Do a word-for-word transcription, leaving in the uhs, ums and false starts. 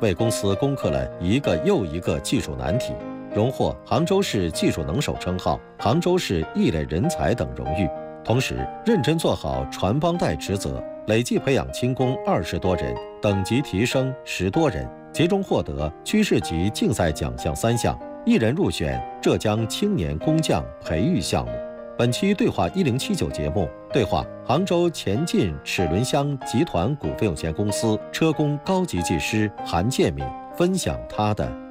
为公司攻克了一个又一个技术难题，荣获杭州市技术能手称号、杭州市异类人才等荣誉。同时，认真做好传帮带职责，累计培养轻工二十多人，等级提升十多人，集中获得区市级竞赛奖项三项，一人入选浙江青年工匠培育项目。本期对话一零七九节目对话杭州前进齿轮箱集团股份有限公司车工高级技师韩建敏，分享他的